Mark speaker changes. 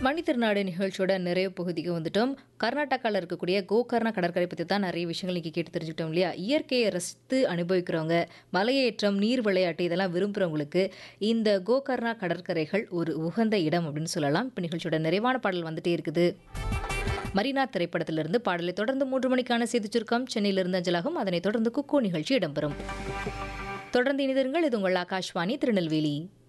Speaker 1: மணித்திருநாடு நிகழ்ச்சியோட நிறைய பகுதிக்கு வந்துட்டோம். கர்நாடகாவில் இருக்கக்கூடிய கோகர்ணா கடற்கரை பற்றி தான் நிறைய விஷயங்கள் இன்றைக்கி கேட்டு தெரிஞ்சுக்கிட்டோம் இல்லையா? இயற்கையை ரசித்து அனுபவிக்கிறவங்க, மலையேற்றம், நீர் விளையாட்டு இதெல்லாம் விரும்புகிறவங்களுக்கு இந்த கோகர்ணா கடற்கரைகள் ஒரு உகந்த இடம் அப்படின்னு சொல்லலாம். இப்போ நிகழ்ச்சியோட நிறைவான பாடல் வந்துட்டே இருக்குது. மரீனா திரைப்படத்திலிருந்து பாடலை தொடர்ந்து 3 மணிக்கான செய்திச் சுருக்கம் சென்னையிலிருந்து அஞ்சலாகும். அதனைத் தொடர்ந்து குக்கோ நிகழ்ச்சி இடம்பெறும். தொடர்ந்து இணைந்திருங்கள். இது உங்கள் ஆகாஷ்வாணி திருநெல்வேலி.